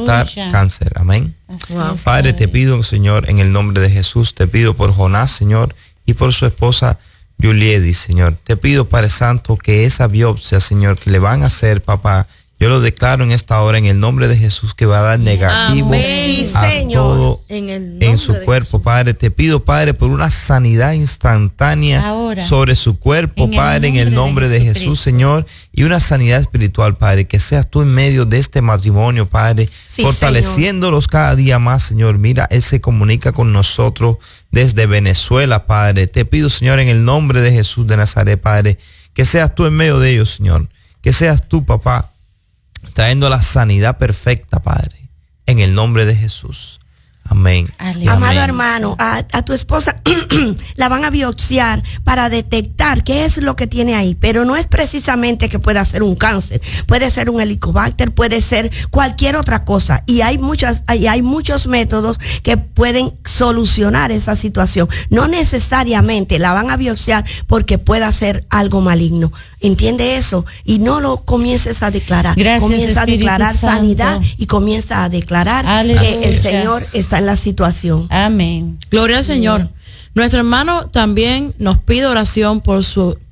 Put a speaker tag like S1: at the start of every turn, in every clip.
S1: tratar cáncer. Amén. Padre, te pido, Señor, en el nombre de Jesús, te pido por Jonás, Señor, y por su esposa Juliedi, Señor. Te pido, Padre Santo, que esa biopsia, Señor, que le van a hacer, papá, yo lo declaro en esta hora en el nombre de Jesús que va a dar negativo a todo en su cuerpo, Padre. Te pido, Padre, por una sanidad instantánea ahora, sobre su cuerpo, Padre, en el nombre de Jesús, Señor, y una sanidad espiritual, Padre, que seas tú en medio de este matrimonio, Padre, fortaleciéndolos cada día más, Señor. Mira, Él se comunica con nosotros desde Venezuela, Padre. Te pido, Señor, en el nombre de Jesús de Nazaret, Padre, que seas tú en medio de ellos, Señor, que seas tú, papá, trayendo la sanidad perfecta, Padre, en el nombre de Jesús. Amén.
S2: Amado hermano, a tu esposa la van a biopsiar para detectar qué es lo que tiene ahí, pero no es precisamente que pueda ser un cáncer, puede ser un helicobacter, puede ser cualquier otra cosa, y hay muchos métodos que pueden solucionar esa situación. No necesariamente la van a biopsiar porque pueda ser algo maligno. Entiende eso y no lo comiences a declarar. Comienza a declarar sanidad y comienza a declarar que el Señor está en la situación.
S3: Amén.
S4: Gloria al Señor. Nuestro hermano también nos pide oración por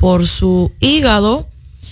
S4: su hígado.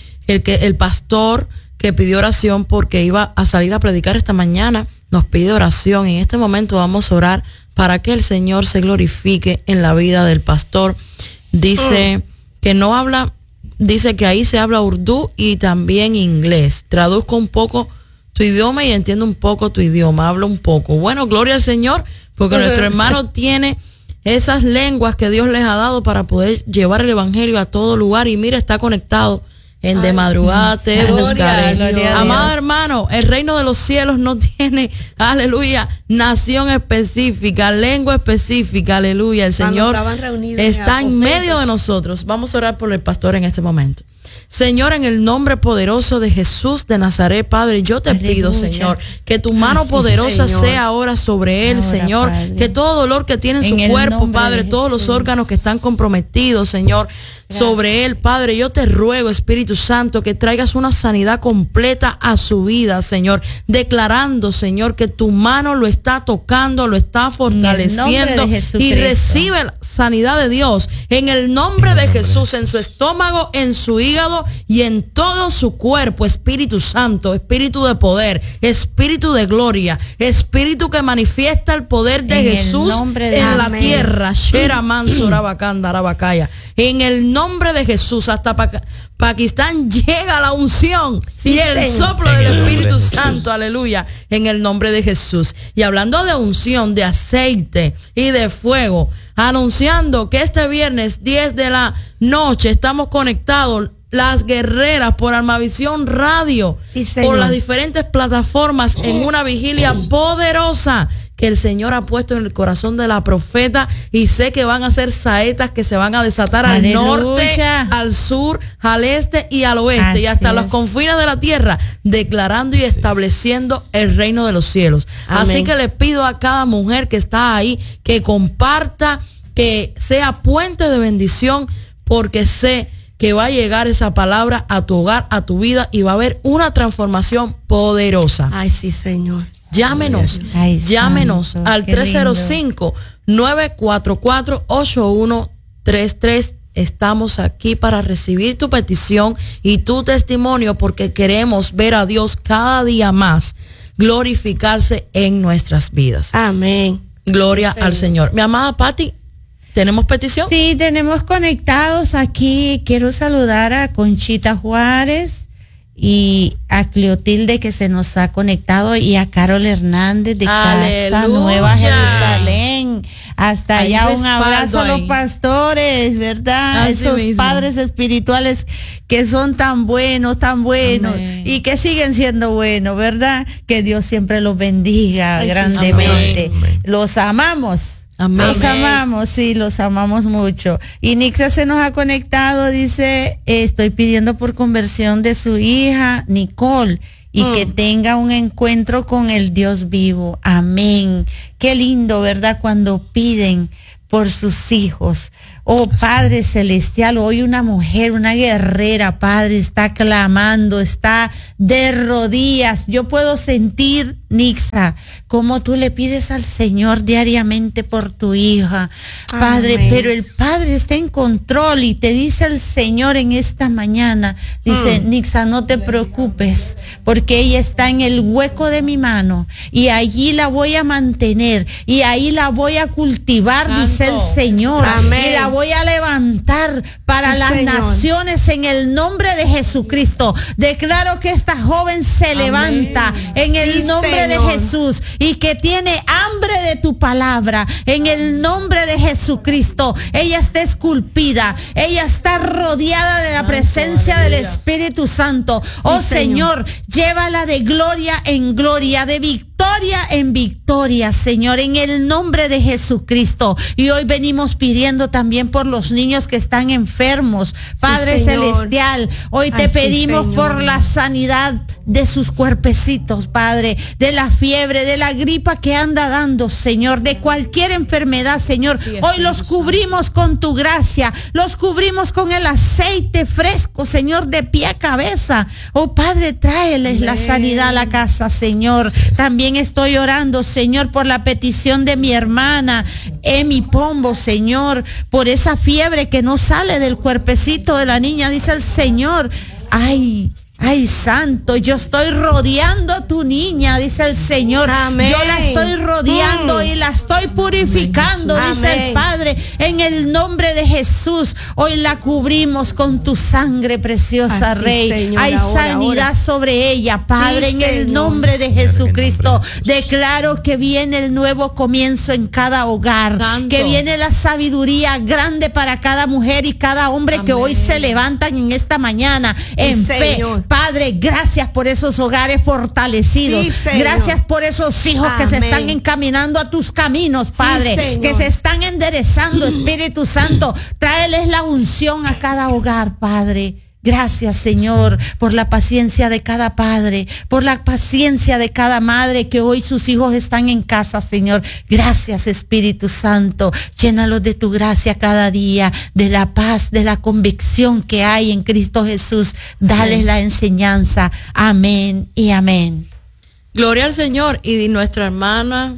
S4: El pastor que pidió oración porque iba a salir a predicar esta mañana nos pide oración. En este momento vamos a orar para que el Señor se glorifique en la vida del pastor. Dice que no habla. Dice que ahí se habla urdú y también inglés. Traduzco un poco tu idioma y entiendo un poco tu idioma. Hablo un poco. Bueno, gloria al Señor, porque nuestro hermano tiene esas lenguas que Dios les ha dado para poder llevar el evangelio a todo lugar. Y mira, está conectado en de madrugada te buscaré. Amado hermano, el reino de los cielos no tiene, aleluya, nación específica, lengua específica, aleluya. El Señor está en medio de nosotros. Vamos a orar por el pastor en este momento. Señor, en el nombre poderoso de Jesús de Nazaret, Padre, yo te pido, Señor, que tu mano poderosa sea ahora sobre él, ahora, Señor, Padre. Que todo dolor que tiene en su cuerpo, Padre, todos los órganos que están comprometidos, Señor, sobre él, Padre, yo te ruego, Espíritu Santo, que traigas una sanidad completa a su vida, Señor, declarando, Señor, que tu mano lo está tocando, lo está fortaleciendo y recibe la sanidad de Dios en el nombre de Jesús, en su estómago, en su hígado y en todo su cuerpo. Espíritu Santo, Espíritu de poder, Espíritu de gloria, Espíritu que manifiesta el poder de Jesús en la tierra. En el nombre de Jesús, hasta Pakistán llega la unción y el soplo del Espíritu Santo, aleluya, en el nombre de Jesús. Y hablando de unción, de aceite y de fuego, anunciando que este viernes 10 de la noche estamos conectados, las guerreras, por Almavisión Radio, por las diferentes plataformas, en una vigilia poderosa que el Señor ha puesto en el corazón de la profeta, y sé que van a ser saetas que se van a desatar al norte, al sur, al este y al oeste. Así y hasta los confines de la tierra, declarando y estableciendo el reino de los cielos. Amén. Así que le pido a cada mujer que está ahí que comparta, que sea puente de bendición, porque sé que va a llegar esa palabra a tu hogar, a tu vida, y va a haber una transformación poderosa.
S2: Ay, sí, Señor.
S4: Llámenos al 305-944-8133. Estamos aquí para recibir tu petición y tu testimonio, porque queremos ver a Dios cada día más glorificarse en nuestras vidas.
S2: Amén.
S4: Gloria al Señor. Mi amada Patti, ¿tenemos petición?
S3: Sí, tenemos conectados aquí. Quiero saludar a Conchita Juárez y a Cleotilde, que se nos ha conectado, y a Carol Hernández de Casa Nueva Jerusalén. Hasta allá un abrazo a los pastores, ¿verdad? Así esos mismo. Padres espirituales que son tan buenos, Amén. Y que siguen siendo buenos, ¿verdad? Que Dios siempre los bendiga grandemente. Amén. Los amamos. Amén. Los amamos, sí, los amamos mucho. Y Nixa se nos ha conectado, dice, estoy pidiendo por conversión de su hija Nicole, y que tenga un encuentro con el Dios vivo. Amén. Qué lindo, ¿verdad? Cuando piden por sus hijos. Oh, Padre Celestial, hoy una mujer, una guerrera, Padre, está clamando, está de rodillas. Yo puedo sentir Nixa, como tú le pides al Señor diariamente por tu hija, Padre,
S2: Amén.
S3: pero el Padre está en control y te dice el Señor en esta mañana, dice, Nixa, no te preocupes, porque ella está en el hueco de mi mano y allí la voy a mantener y ahí la voy a cultivar,
S4: Santo.
S3: dice el Señor.
S2: Amén.
S3: Y la voy a levantar para
S2: Sí,
S3: las
S2: Señor.
S3: naciones en el nombre de Jesucristo. Declaro que esta joven se levanta en el
S2: Sí,
S3: nombre
S2: Señor.
S3: de Jesús y que tiene hambre de tu palabra en el nombre de Jesucristo. Ella está esculpida, ella está rodeada de la presencia del Espíritu Santo. Oh
S2: Sí, Señor.
S3: Señor, llévala de gloria en gloria, de victoria en victoria, Señor, en el nombre de Jesucristo. Y hoy venimos pidiendo también por los niños que están enfermos, Padre
S2: Señor.
S3: Celestial. Hoy te
S2: Ay, sí,
S3: pedimos
S2: Señor.
S3: por la sanidad de sus cuerpecitos, Padre, de la fiebre, de la gripa que anda dando, Señor, de cualquier enfermedad, Señor.
S4: Sí,
S3: Hoy los cubrimos con tu gracia, los cubrimos con el aceite fresco, Señor, de pie a cabeza. Oh Padre, tráeles la sanidad a la casa, Señor. También estoy orando, Señor, por la petición de mi hermana Emi Pombo, Señor, por esa fiebre que no sale del cuerpecito de la niña, dice el Señor. Ay, santo, yo estoy rodeando a tu niña, dice el Señor.
S2: Amén.
S3: Yo la estoy rodeando y la estoy purificando, dice
S2: Amén.
S3: el Padre, en el nombre de Jesús. Hoy la cubrimos con tu sangre preciosa,
S2: Así,
S3: Rey.
S2: Señor,
S3: Hay
S2: ahora,
S3: sanidad
S2: ahora.
S3: sobre ella, Padre,
S2: Sí,
S3: en el
S2: Señor.
S3: nombre de
S1: Señor, en el
S3: Jesucristo.
S1: nombre de Jesús.
S3: Declaro que viene el nuevo comienzo en cada hogar,
S4: Santo.
S3: que viene la sabiduría grande para cada mujer y cada hombre que
S4: Amén.
S3: hoy se levantan en esta mañana en fe.
S2: Señor.
S3: Padre, gracias por esos hogares fortalecidos.
S2: Sí, Señor.
S3: Gracias por esos hijos que se
S2: Amén.
S3: están encaminando a tus caminos, Padre,
S2: Señor.
S3: que se están enderezando, Espíritu Santo. Tráeles la unción a cada hogar, Padre. Gracias, Señor, por la paciencia de cada padre, por la paciencia de cada madre que hoy sus hijos están en casa, Señor. Gracias, Espíritu Santo. Llénalos de tu gracia cada día, de la paz, de la convicción que hay en Cristo Jesús. Dales la enseñanza. Amén y amén.
S4: Gloria al Señor. Y nuestra hermana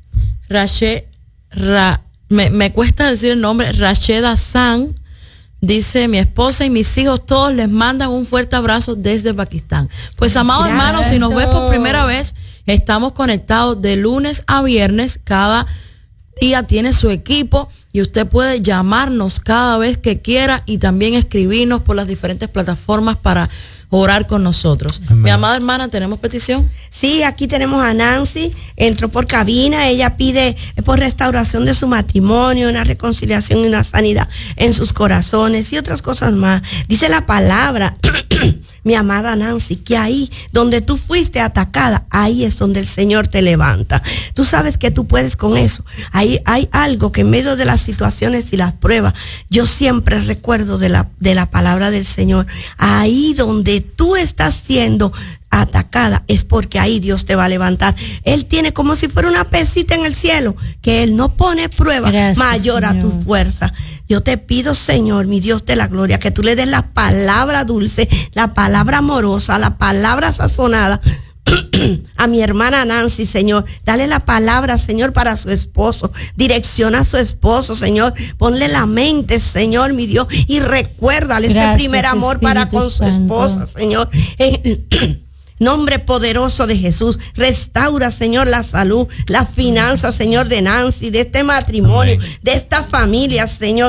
S4: me cuesta decir el nombre, Racheda San, dice: mi esposa y mis hijos todos les mandan un fuerte abrazo desde Pakistán. Pues, amados hermanos, si nos ves por primera vez, estamos conectados de lunes a viernes. Cada día tiene su equipo y usted puede llamarnos cada vez que quiera y también escribirnos por las diferentes plataformas para orar con nosotros.
S1: Amén.
S4: Mi amada hermana, ¿tenemos petición?
S2: Sí, aquí tenemos a Nancy, entró por cabina, ella pide por restauración de su matrimonio, una reconciliación y una sanidad en sus corazones y otras cosas más. Dice la palabra, mi amada Nancy, que ahí donde tú fuiste atacada, ahí es donde el Señor te levanta. Tú sabes que tú puedes con eso. Ahí hay algo que en medio de las situaciones y las pruebas, yo siempre recuerdo de la palabra del Señor. Ahí donde tú estás siendo atacada es porque ahí Dios te va a levantar. Él tiene como si fuera una pesita en el cielo, que Él no pone prueba mayor a tu fuerza. Yo te pido, Señor, mi Dios de la gloria, que tú le des la palabra dulce, la palabra amorosa, la palabra sazonada a mi hermana Nancy, Señor. Dale la palabra, Señor, para su esposo. Direcciona a su esposo, Señor. Ponle la mente, Señor, mi Dios, y recuérdale ese primer amor para con su esposa, Señor. Nombre poderoso de Jesús, restaura, Señor, la salud, las finanzas, Señor, de Nancy, de este matrimonio,
S1: amén,
S2: de esta familia, Señor.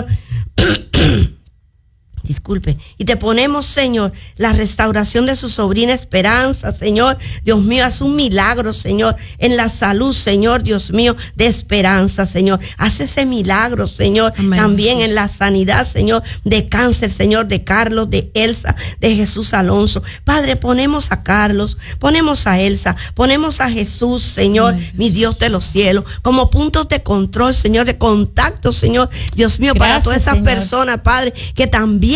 S2: Disculpe. Y te ponemos, Señor, la restauración de su sobrina Esperanza, Señor. Dios mío, haz un milagro, Señor, en la salud, Señor, Dios mío, de Esperanza, Señor. Haz ese milagro, Señor,
S4: Amén,
S2: también
S4: Jesús.
S2: en la sanidad, Señor, de cáncer, Señor, de Carlos, de Elsa, de Jesús Alonso. Padre, ponemos a Carlos, ponemos a Elsa, ponemos a Jesús, Señor,
S4: Amén,
S2: mi Dios de los cielos, como puntos de control, Señor, de contacto, Señor, Dios mío, para
S3: Gracias,
S2: todas esas
S3: Señor.
S2: personas, Padre, que también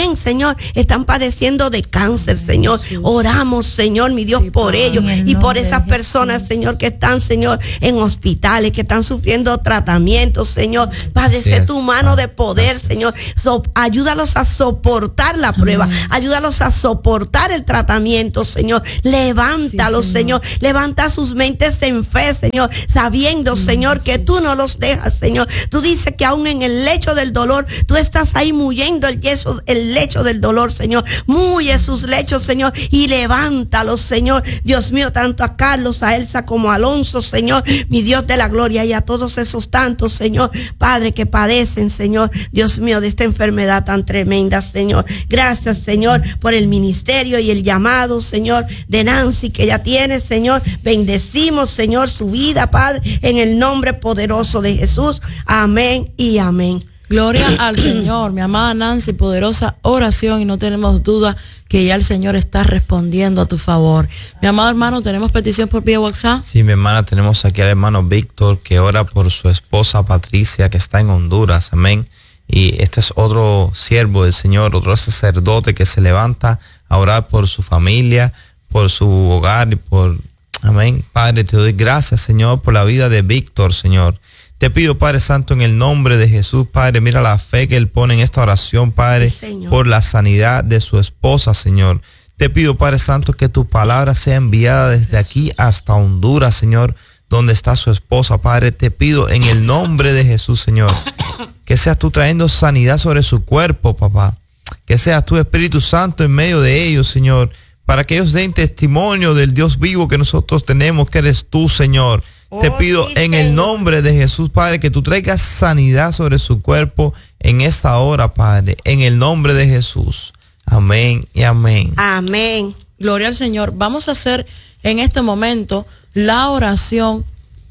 S2: también, Señor, están padeciendo de cáncer, Señor. Oramos, Señor, mi Dios, por ellos y por esas personas, Señor, que están, Señor, en hospitales, que están sufriendo tratamientos, Señor. Padece tu mano de poder, Señor. Ayúdalos a soportar la prueba, ayúdalos a soportar el tratamiento, Señor. Levántalos, Señor. Levanta sus mentes en fe, Señor, sabiendo, Señor, que tú no los dejas, Señor. Tú dices que aún en el lecho del dolor, tú estás ahí muyendo el lecho del dolor, Señor. Muye sus lechos, Señor, y levántalos, Señor. Dios mío, tanto a Carlos, a Elsa como a Alonso, Señor, mi Dios de la gloria, y a todos esos tantos, Señor, Padre, que padecen, Señor, Dios mío, de esta enfermedad tan tremenda, Señor. Gracias, Señor, por el ministerio y el llamado, Señor, de Nancy, que ya tiene, Señor. Bendecimos, Señor, su vida, Padre, en el nombre poderoso de Jesús. Amén y amén.
S4: Gloria al Señor, mi amada Nancy, poderosa oración, y no tenemos duda que ya el Señor está respondiendo a tu favor. Mi amado hermano, ¿tenemos petición por vía WhatsApp?
S1: Sí, mi hermana, tenemos aquí al hermano Víctor, que ora por su esposa Patricia, que está en Honduras, amén. Y este es otro siervo del Señor, otro sacerdote que se levanta a orar por su familia, por su hogar y por... Amén. Padre, te doy gracias, Señor, por la vida de Víctor, Señor. Te pido, Padre Santo, en el nombre de Jesús, Padre, mira la fe que Él pone en esta oración, Padre, sí, por la sanidad de su esposa, Señor. Te pido, Padre Santo, que tu palabra sea enviada desde aquí hasta Honduras, Señor, donde está su esposa, Padre. Te pido en el nombre de Jesús, Señor, que seas tú trayendo sanidad sobre su cuerpo, papá. Que seas tu Espíritu Santo en medio de ellos, Señor, para que ellos den testimonio del Dios vivo que nosotros tenemos, que eres tú, Señor. Te pido en el nombre de Jesús, Padre, que tú traigas sanidad sobre su cuerpo en esta hora, Padre, en el nombre de Jesús. Amén y amén.
S2: Amén.
S4: Gloria al Señor. Vamos a hacer en este momento la oración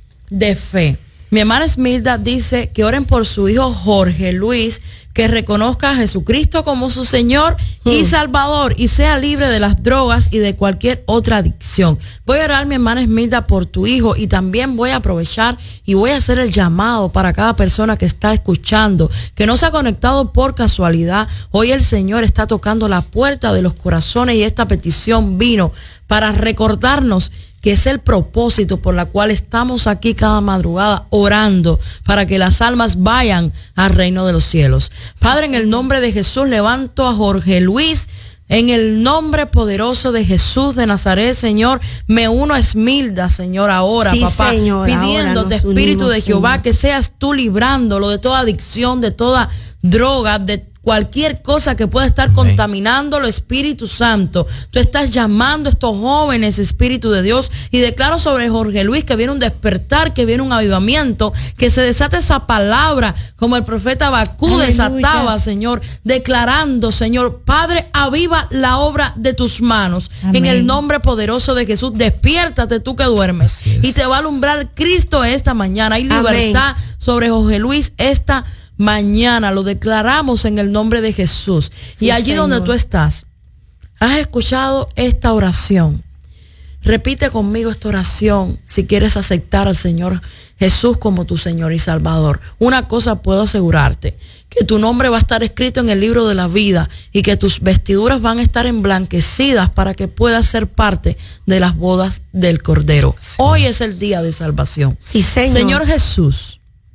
S4: de fe. Mi hermana Esmilda dice que oren por su hijo Jorge Luis, que reconozca a Jesucristo como su Señor y Salvador y sea libre de las drogas y de cualquier otra adicción. Voy a orar, mi hermana Esmilda, por tu hijo, y también voy a aprovechar y voy a hacer el llamado para cada persona que está escuchando, que no se ha conectado por casualidad. Hoy el Señor está tocando la puerta de los corazones y esta petición vino para recordarnos que es el propósito por la cual estamos aquí cada madrugada orando para que las almas vayan al reino de los cielos. Padre, en el nombre de Jesús levanto a Jorge Luis, en el nombre poderoso de Jesús de Nazaret, Señor, me uno a Esmilda, Señor, ahora, sí, papá, Señor, pidiéndote, Espíritu de Jehová, Señor, que seas tú librándolo de toda adicción, de toda droga, de cualquier cosa que pueda estar contaminando lo, Espíritu Santo. Tú estás llamando a estos jóvenes, Espíritu de Dios, y declaro sobre Jorge Luis que viene un despertar, que viene un avivamiento, que se desate esa palabra como el profeta Habacuc desataba, Señor, declarando, Señor, Padre, aviva la obra de tus manos. Amén. En el nombre poderoso de Jesús, despiértate tú que duermes y te va a alumbrar Cristo esta mañana. Hay libertad sobre Jorge Luis esta mañana, lo declaramos en el nombre de Jesús. Sí, y allí, Señor, donde tú estás, has escuchado esta oración. Repite conmigo esta oración si quieres aceptar al Señor Jesús como tu Señor y Salvador. Una cosa puedo asegurarte, que tu nombre va a estar escrito en el libro de la vida y que tus vestiduras van a estar emblanquecidas para que puedas ser parte de las bodas del Cordero. Sí. Hoy es el día de salvación.
S2: Sí, Señor.
S4: Señor Jesús,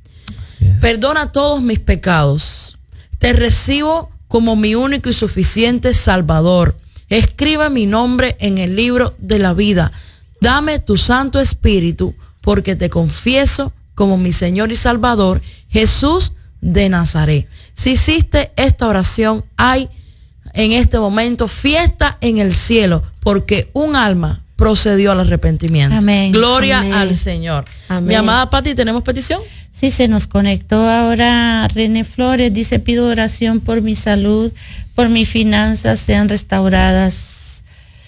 S4: perdona todos mis pecados. Te recibo como mi único y suficiente Salvador. Escribe mi nombre en el libro de la vida. Dame tu Santo Espíritu, porque te confieso como mi Señor y Salvador, Jesús de Nazaret. Si hiciste esta oración, hay en este momento fiesta en el cielo, porque un alma procedió al arrepentimiento. Amén. Gloria al Señor. Amén. Mi amada Pati, ¿tenemos petición?
S3: Sí, se nos conectó ahora René Flores, dice, pido oración por mi salud, por mis finanzas sean restauradas.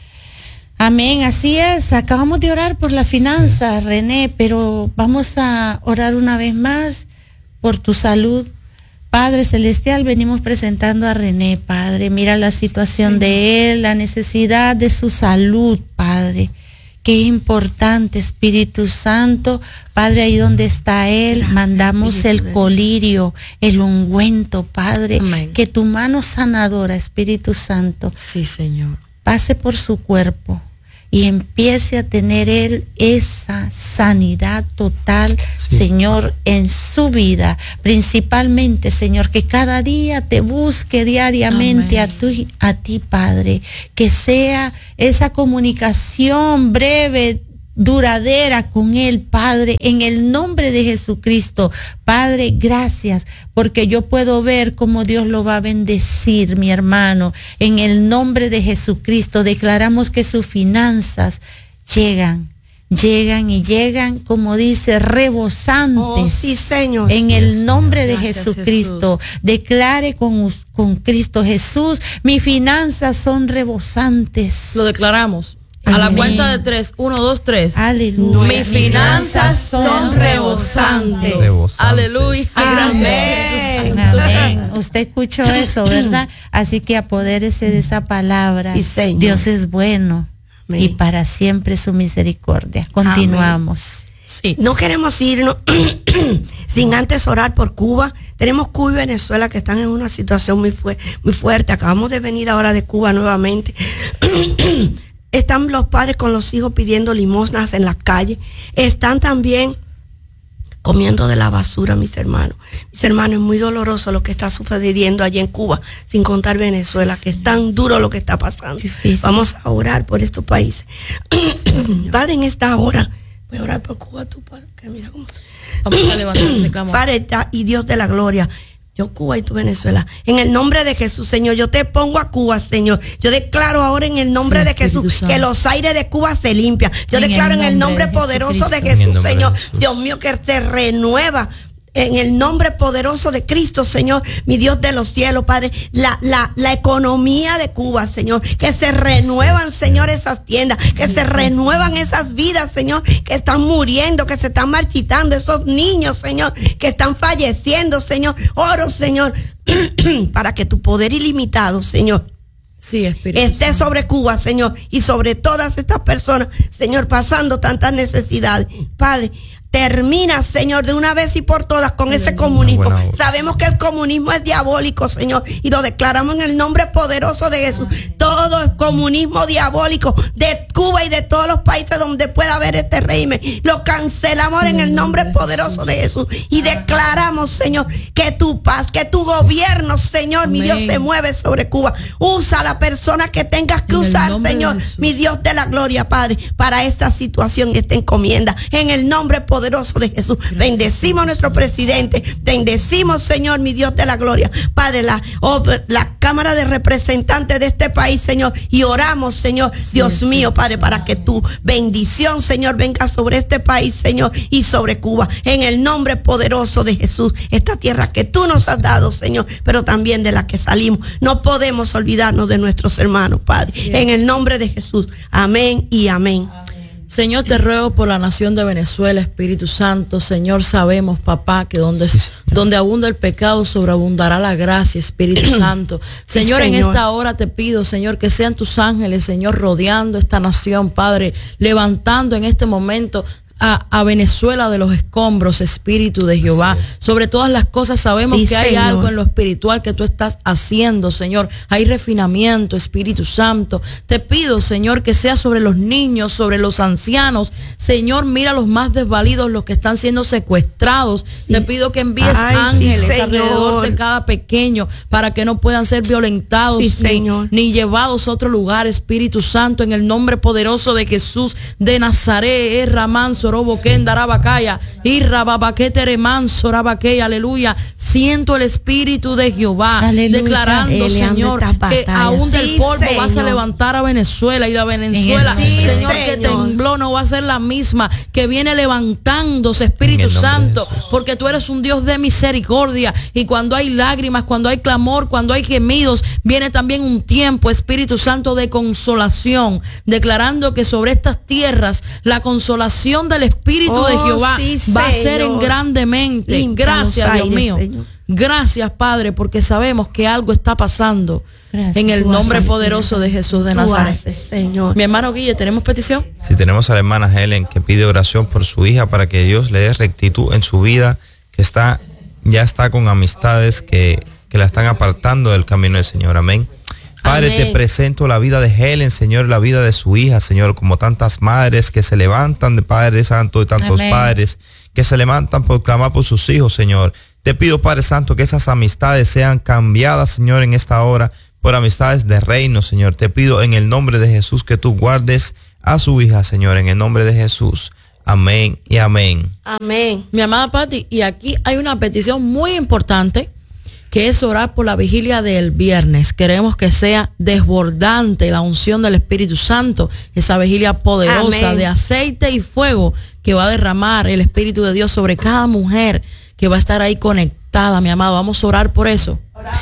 S3: Amén, así es, acabamos de orar por la finanza, René, pero vamos a orar una vez más por tu salud. Padre Celestial, venimos presentando a René, Padre, mira la situación de él, la necesidad de su salud, Padre. Qué importante, Espíritu Santo. Padre, ahí donde está él, gracias, mandamos el colirio, el ungüento, Padre. Amén. Que tu mano sanadora, Espíritu Santo,
S4: sí, Señor,
S3: pase por su cuerpo y empiece a tener él esa sanidad total, sí, Señor, en su vida. Principalmente, Señor, que cada día te busque diariamente a ti, Padre. Que sea esa comunicación breve, duradera con él, Padre, en el nombre de Jesucristo. Padre, gracias, porque yo puedo ver cómo Dios lo va a bendecir, mi hermano. En el nombre de Jesucristo declaramos que sus finanzas llegan, como dice, rebosantes.
S2: Oh, sí, Señor.
S3: En el nombre de Jesucristo. Jesús. Declare con Cristo Jesús, mis finanzas son rebosantes.
S4: Lo declaramos. A la cuenta de 3, 1, 2, 3.
S3: Aleluya.
S4: Mis finanzas son rebosantes. Aleluya.
S3: Amén. Amén. Usted escuchó eso, ¿verdad? Así que apodérese de esa palabra.
S2: Sí, Señor.
S3: Dios es bueno. Amén. Y para siempre su misericordia. Continuamos.
S2: Sí. No queremos irnos sin antes orar por Cuba. Tenemos Cuba y Venezuela que están en una situación muy fuerte. Acabamos de venir ahora de Cuba nuevamente. Están los padres con los hijos pidiendo limosnas en la calle. Están también comiendo de la basura, mis hermanos. Mis hermanos, es muy doloroso lo que está sucediendo allí en Cuba, sin contar Venezuela, que es tan duro lo que está pasando. Difícil. Vamos a orar por estos países. Padre, en esta hora, voy a orar por Cuba, tú, Padre, que mira cómo...
S4: Vamos a levantar ese clamor.
S2: Padre y Dios de la gloria, yo Cuba y tú Venezuela, en el nombre de Jesús, Señor, yo te pongo a Cuba, Señor. Yo declaro ahora en el nombre de Jesús que los aires de Cuba se limpian. Yo declaro en el nombre poderoso de Jesús, Señor, Dios mío, que se renueva. En el nombre poderoso de Cristo, Señor, mi Dios de los cielos, Padre, la economía de Cuba, Señor, que se renuevan, Señor, esas tiendas, que se renuevan esas vidas, Señor, que están muriendo, que se están marchitando, esos niños, Señor, que están falleciendo, Señor. Oro, Señor, para que tu poder ilimitado, Señor,
S4: sí, Espíritu
S2: esté
S4: Santo
S2: sobre Cuba, Señor, y sobre todas estas personas, Señor, pasando tantas necesidades. Padre, termina, Señor, de una vez y por todas con ese comunismo. Sabemos que el comunismo es diabólico, Señor, y lo declaramos en el nombre poderoso de Jesús. Todo es comunismo diabólico de Cuba y de todos los países donde pueda haber este régimen. Lo cancelamos en el nombre poderoso de Jesús y declaramos, Señor, que tu paz, que tu gobierno, Señor, mi Dios, se mueve sobre Cuba. Usa a la persona que tengas que usar, Señor, mi Dios de la gloria, Padre, para esta situación y esta encomienda. En el nombre poderoso de Jesús. Gracias. Bendecimos a nuestro presidente. Bendecimos, Señor, mi Dios de la gloria. Padre, la Cámara de Representantes de este país, Señor. Y oramos, Señor, sí, Dios mío, Padre, para que tu bendición, Señor, venga sobre este país, Señor, y sobre Cuba. En el nombre poderoso de Jesús. Esta tierra que tú nos has dado, Señor, pero también de la que salimos. No podemos olvidarnos de nuestros hermanos, Padre. Sí. En el nombre de Jesús. Amén y amén.
S4: Señor, te ruego por la nación de Venezuela, Espíritu Santo. Señor, sabemos, papá, que donde abunda el pecado, sobreabundará la gracia, Espíritu Santo. Señor, en esta hora te pido, Señor, que sean tus ángeles, Señor, rodeando esta nación, Padre, levantando en este momento a Venezuela de los escombros, Espíritu de Jehová. Sobre todas las cosas sabemos que hay algo en lo espiritual que tú estás haciendo, Señor. Hay refinamiento, Espíritu Santo. Te pido, Señor, que sea sobre los niños, sobre los ancianos. Señor, mira a los más desvalidos, los que están siendo secuestrados. Te pido que envíes ángeles alrededor de cada pequeño para que no puedan ser violentados ni llevados a otro lugar, Espíritu Santo, en el nombre poderoso de Jesús de Nazaret. Ramanso aleluya. Siento el Espíritu de Jehová, aleluya, declarando, Señor, que aún del polvo vas a levantar a Venezuela, y la Venezuela, Señor, que tembló no va a ser la misma, que viene levantándose, Espíritu Santo, porque tú eres un Dios de misericordia, y cuando hay lágrimas, cuando hay clamor, cuando hay gemidos, viene también un tiempo, Espíritu Santo, de consolación, declarando que sobre estas tierras la consolación del Espíritu de Jehová va a ser en grandemente. Gracias, Dios mío. Señor. Gracias, Padre, porque sabemos que algo está pasando. Gracias. En el nombre poderoso de Jesús de Nazaret.
S2: Señor.
S4: Mi hermano Guille, ¿tenemos petición?
S1: Sí, tenemos a la hermana Helen que pide oración por su hija para que Dios le dé rectitud en su vida, que ya está con amistades que la están apartando del camino del Señor. Amén. Padre, amén. Te presento la vida de Helen, Señor, la vida de su hija, Señor, como tantas madres que se levantan de Padre Santo y tantos amén. Padres que se levantan por clamar por sus hijos, Señor. Te pido, Padre Santo, que esas amistades sean cambiadas, Señor, en esta hora por amistades de reino, Señor. Te pido en el nombre de Jesús que tú guardes a su hija, Señor, en el nombre de Jesús. Amén y amén.
S2: Amén.
S4: Mi amada Pati, y aquí hay una petición muy importante, que es orar por la vigilia del viernes. Queremos que sea desbordante la unción del Espíritu Santo, esa vigilia poderosa amén. De aceite y fuego que va a derramar el Espíritu de Dios sobre cada mujer que va a estar ahí conectada, mi amado. Vamos a orar por eso.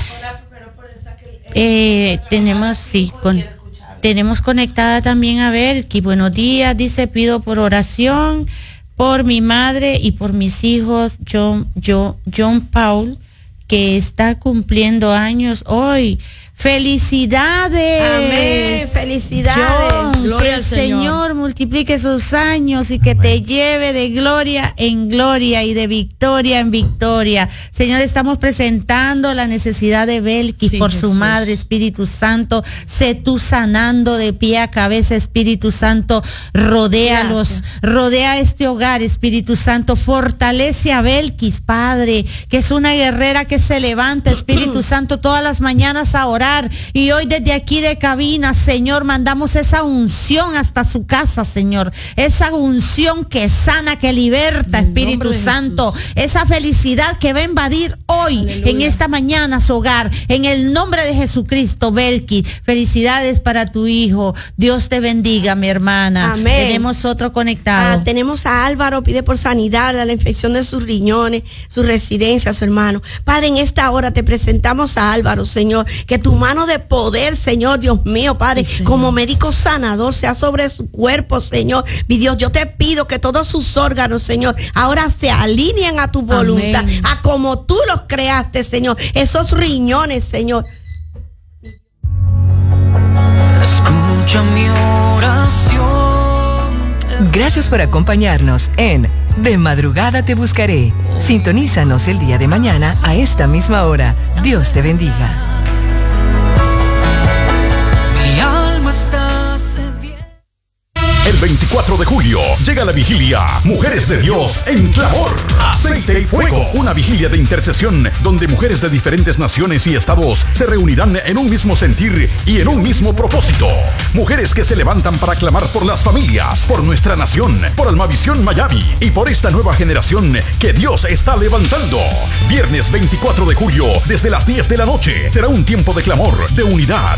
S3: Tenemos conectada también a Belki. Buenos días, dice, pido por oración por mi madre y por mis hijos, John Paul, que está cumpliendo años hoy. ¡Felicidades!
S2: Amén, felicidades.
S3: John, gloria que el Señor multiplique sus años y que amén. Te lleve de gloria en gloria y de victoria en victoria. Señor, estamos presentando la necesidad de Belkis sí, por Jesús. Su madre, Espíritu Santo. Sé tú sanando de pie a cabeza, Espíritu Santo. Rodéalos, rodea este hogar, Espíritu Santo. Fortalece a Belkis, Padre, que es una guerrera que se levanta, Espíritu Santo, todas las mañanas a orar. Y hoy desde aquí de cabina, Señor, mandamos esa unción hasta su casa, Señor. Esa unción que sana, que liberta, Espíritu Santo. Esa felicidad que va a invadir hoy, aleluya, en esta mañana su hogar. En el nombre de Jesucristo, Belki. Felicidades para tu hijo. Dios te bendiga, mi hermana.
S2: Amén.
S3: Tenemos otro conectado.
S2: Tenemos a Álvaro, pide por sanidad, a la infección de sus riñones, su residencia, su hermano. Padre, en esta hora te presentamos a Álvaro, Señor, que tu mano de poder, Señor, Dios mío, Padre, sí, como médico sanador sea sobre su cuerpo, Señor. Mi Dios, yo te pido que todos sus órganos, Señor, ahora se alineen a tu voluntad, amén, a como tú los creaste, Señor. Esos riñones, Señor.
S5: Escucha mi oración. Gracias por acompañarnos en De Madrugada Te Buscaré. Sintonízanos el día de mañana a esta misma hora. Dios te bendiga.
S6: El 24 de julio llega la vigilia Mujeres de Dios en Clamor, Aceite y Fuego. Una vigilia de intercesión donde mujeres de diferentes naciones y estados se reunirán en un mismo sentir y en un mismo propósito. Mujeres que se levantan para clamar por las familias, por nuestra nación, por Almavisión Miami y por esta nueva generación que Dios está levantando. Viernes 24 de julio, desde las 10 de la noche, será un tiempo de clamor, de unidad,